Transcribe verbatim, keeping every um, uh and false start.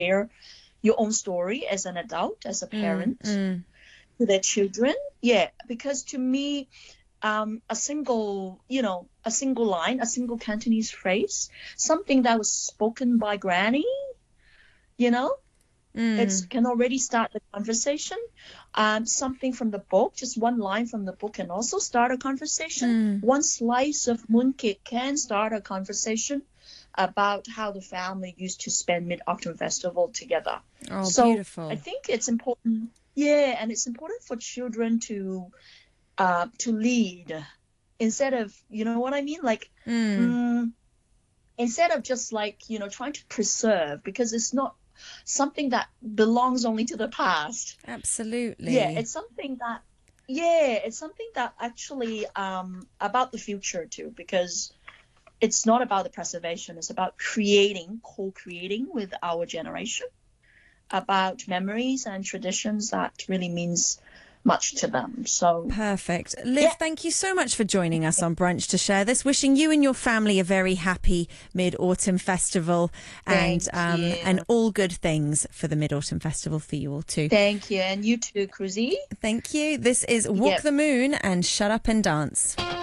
share your own story as an adult, as a Mm, parent, mm. to their children. Yeah, because to me, um, a single, you know, a single line, a single Cantonese phrase, something that was spoken by Granny, you know, it Mm. can already start the conversation. Um, something from the book, just one line from the book can also start a conversation. Mm. One slice of mooncake can start a conversation about how the family used to spend Mid-Autumn Festival together. Oh, So I beautiful. think it's important, yeah, and it's important for children to uh, to lead instead of, you know what I mean? Like, Mm. mm, instead of just like, you know, trying to preserve, because it's not something that belongs only to the past. Yeah, Absolutely. it's something that, yeah, it's something that actually um about the future too, because it's not about the preservation, it's about creating, co-creating with our generation about memories and traditions that really means much to them. So Perfect. Liv, yeah, thank you so much for joining us on Brunch to share this. Wishing you and your family a very happy Mid Autumn Festival and thank um, and you. all good things for the Mid Autumn Festival for you all too. Thank you. And you too, Cruzy. Thank you. This is Walk Yep. the Moon and Shut Up and Dance.